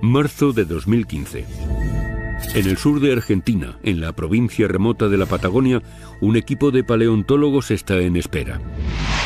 Marzo de 2015. En el sur de Argentina, en la provincia remota de la Patagonia, un equipo de paleontólogos está en espera.